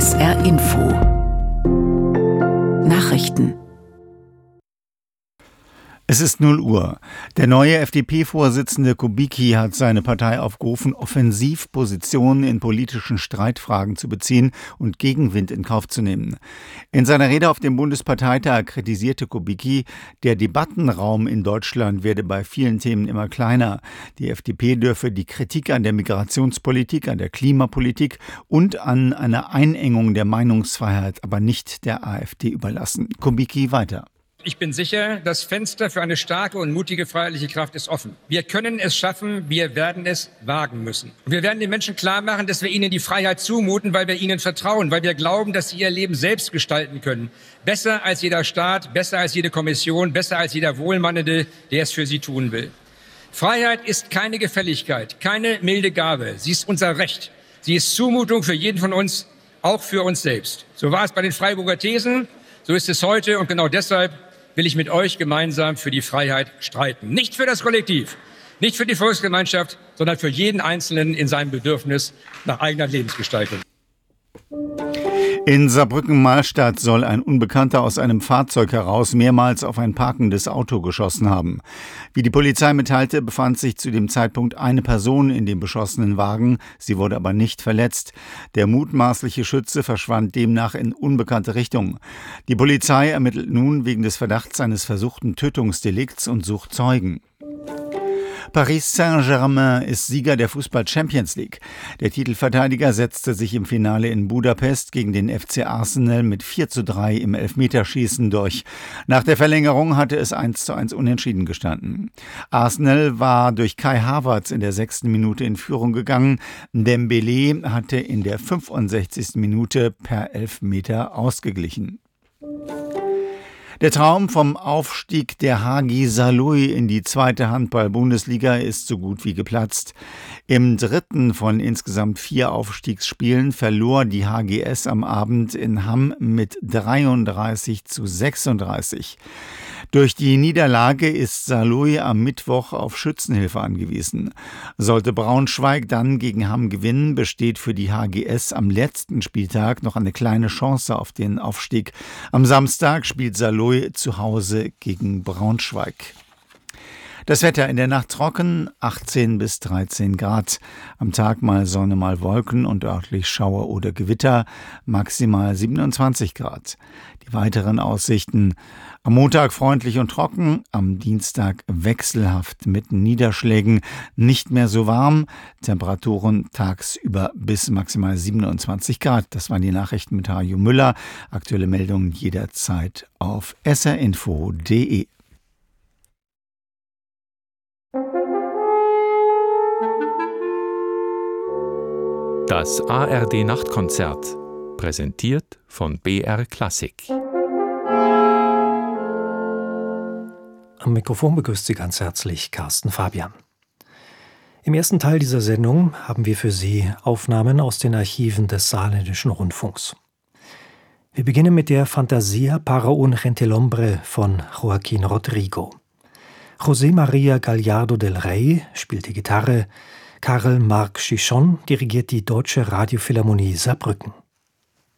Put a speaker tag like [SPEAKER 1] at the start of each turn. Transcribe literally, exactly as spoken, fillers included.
[SPEAKER 1] S R Info Nachrichten.
[SPEAKER 2] Es ist null Uhr. Der neue F D P-Vorsitzende Kubicki hat seine Partei aufgerufen, offensiv Positionen in politischen Streitfragen zu beziehen und Gegenwind in Kauf zu nehmen. In seiner Rede auf dem Bundesparteitag kritisierte Kubicki, der Debattenraum in Deutschland werde bei vielen Themen immer kleiner. Die F D P dürfe die Kritik an der Migrationspolitik, an der Klimapolitik und an einer Einengung der Meinungsfreiheit aber nicht der AfD überlassen. Kubicki weiter.
[SPEAKER 3] Ich bin sicher, das Fenster für eine starke und mutige freiheitliche Kraft ist offen. Wir können es schaffen, wir werden es wagen müssen. Wir werden den Menschen klar machen, dass wir ihnen die Freiheit zumuten, weil wir ihnen vertrauen, weil wir glauben, dass sie ihr Leben selbst gestalten können. Besser als jeder Staat, besser als jede Kommission, besser als jeder Wohlmeinende, der es für sie tun will. Freiheit ist keine Gefälligkeit, keine milde Gabe. Sie ist unser Recht. Sie ist Zumutung für jeden von uns, auch für uns selbst. So war es bei den Freiburger Thesen, so ist es heute und genau deshalb will ich mit euch gemeinsam für die Freiheit streiten. Nicht für das Kollektiv, nicht für die Volksgemeinschaft, sondern für jeden Einzelnen in seinem Bedürfnis nach eigener Lebensgestaltung.
[SPEAKER 2] In Saarbrücken-Mahlstadt soll ein Unbekannter aus einem Fahrzeug heraus mehrmals auf ein parkendes Auto geschossen haben. Wie die Polizei mitteilte, befand sich zu dem Zeitpunkt eine Person in dem beschossenen Wagen. Sie wurde aber nicht verletzt. Der mutmaßliche Schütze verschwand demnach in unbekannte Richtung. Die Polizei ermittelt nun wegen des Verdachts eines versuchten Tötungsdelikts und sucht Zeugen. Paris Saint-Germain ist Sieger der Fußball-Champions League. Der Titelverteidiger setzte sich im Finale in Budapest gegen den F C Arsenal mit vier zu drei im Elfmeterschießen durch. Nach der Verlängerung hatte es eins zu eins unentschieden gestanden. Arsenal war durch Kai Havertz in der sechsten Minute in Führung gegangen. Dembélé hatte in der fünfundsechzigsten Minute per Elfmeter ausgeglichen. Der Traum vom Aufstieg der Hagi Saarlouis in die zweite Handball-Bundesliga ist so gut wie geplatzt. Im dritten von insgesamt vier Aufstiegsspielen verlor die H G S am Abend in Hamm mit dreiunddreißig zu sechsunddreißig. Durch die Niederlage ist Saarlouis am Mittwoch auf Schützenhilfe angewiesen. Sollte Braunschweig dann gegen Hamm gewinnen, besteht für die H G S am letzten Spieltag noch eine kleine Chance auf den Aufstieg. Am Samstag spielt Saarlouis zu Hause gegen Braunschweig. Das Wetter in der Nacht trocken, achtzehn bis dreizehn Grad. Am Tag mal Sonne, mal Wolken und örtlich Schauer oder Gewitter, maximal siebenundzwanzig Grad. Die weiteren Aussichten: am Montag freundlich und trocken, am Dienstag wechselhaft mit Niederschlägen, nicht mehr so warm, Temperaturen tagsüber bis maximal siebenundzwanzig Grad. Das waren die Nachrichten mit Hajo Müller. Aktuelle Meldungen jederzeit auf s r info punkt d e.
[SPEAKER 4] Das A R D-Nachtkonzert, präsentiert von B R Klassik.
[SPEAKER 5] Am Mikrofon begrüßt Sie ganz herzlich Carsten Fabian. Im ersten Teil dieser Sendung haben wir für Sie Aufnahmen aus den Archiven des Saarländischen Rundfunks. Wir beginnen mit der Fantasia para un gentilhombre von Joaquín Rodrigo. José María Gallardo del Rey spielt die Gitarre, Karl Marc Chichon dirigiert die Deutsche Radiophilharmonie Saarbrücken.